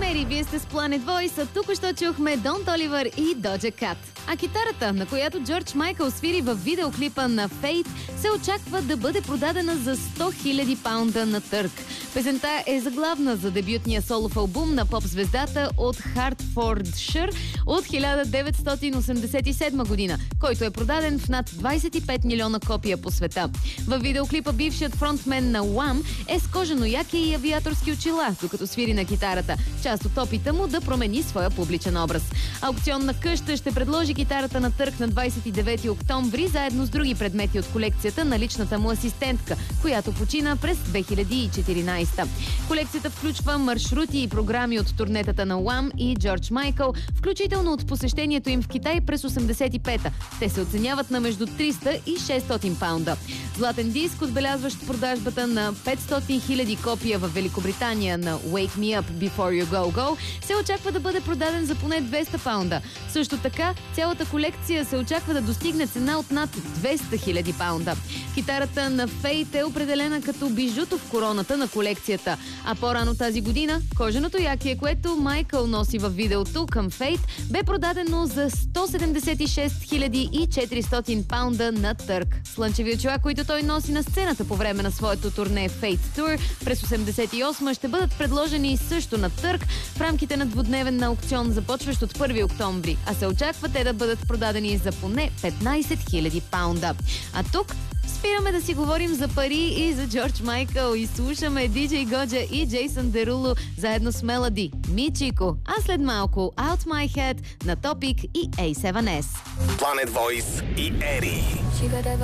Ери, вие сте с Planet Voice, а тук що чухме Don Toliver и Doja Cat. А китарата, на която Джордж Майкъл свири в видеоклипа на Fate, се очаква да бъде продадена за 100 000 паунда на търг. Песента е заглавна за дебютния солов албум на поп-звездата от Хартфордшир от 1987 година, който е продаден в над 25 милиона копия по света. Във видеоклипа бившият фронтмен на Уам е с кожено яке и авиаторски очила, докато свири на китарата, част от опита му да промени своя публичен образ. Аукционна къща ще предложи китарата на търг на 29 октомври, заедно с други предмети от колекцията на личната му асистентка, която почина през 2014. Колекцията включва маршрути и програми от турнетата на Уам и Джордж Майкъл, включително от посещението им в Китай през 85-та. Те се оценяват на между 300 и 600 паунда. Златен диск, отбелязващ продажбата на 500 000 копия в Великобритания на Wake Me Up Before You Go Go, се очаква да бъде продаден за поне 200 паунда. Също така, цялата колекция се очаква да достигне цена от над 200 000 паунда. Китарата на Fate е определена като бижуто в короната на колекцията. А по-рано тази година, коженото якие, което Майкъл носи в видеото към Fate, бе продадено за 176 400 паунда на търг. Слънчеви очила, които той носи на сцената по време на своето турне Fate Tour през 88 ще бъдат предложени също на търг в рамките на двудневен аукцион, започващ от 1 октомври, а се очаква те да бъдат продадени за поне 15 000 паунда. А тук спираме да си говорим за пари и за Джордж Майкъл и слушаме DJ Goja и Джейсън Деруло заедно с Мелоди, Мичико, а след малко Out My Head на Topic и A7S. Planet Voice и Ери.